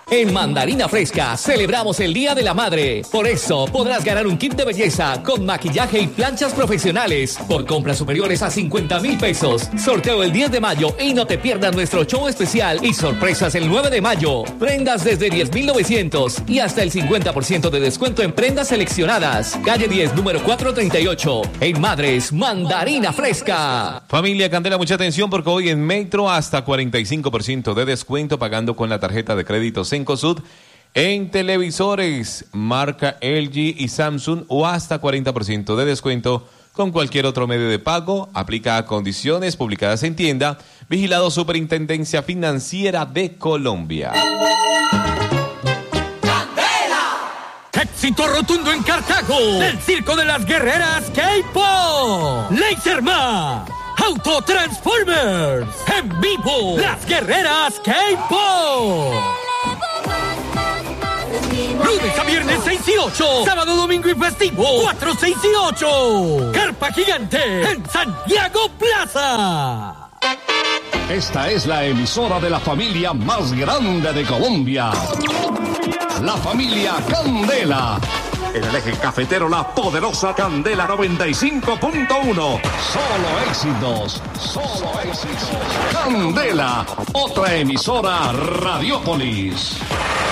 En Mandarina Fresca celebramos el Día de la Madre. Por eso podrás ganar un kit de belleza con maquillaje y planchas profesionales por compras superiores a 50,000 pesos. Sorteo el 10 de mayo y no te pierdas nuestro show especial y sorpresas el 9 de mayo. Prendas desde 10,900 y hasta el 50% de descuento en prendas seleccionadas. Calle 10, número 438. En Madres, Mandarina Fresca. Familia Candela, mucha atención porque hoy en Metro hasta 45% de descuento pagando con la tarjeta de crédito Cencosud en televisores marca LG y Samsung o hasta 40% de descuento con cualquier otro medio de pago. Aplica a condiciones publicadas en tienda. Vigilado Superintendencia Financiera de Colombia. Éxito rotundo en Cartago. El Circo de las Guerreras K-Pop. Laserman. Autotransformers. En vivo. Las Guerreras K-Pop. Lunes a viernes 6 y 8. Sábado, domingo y festivo 4, 6 y 8. Carpa Gigante en Santiago Plaza. Esta es la emisora de la familia más grande de Colombia. La familia Candela. En el eje cafetero, la poderosa Candela 95.1. Solo éxitos. Solo éxitos. Candela. Otra emisora Radiopolis.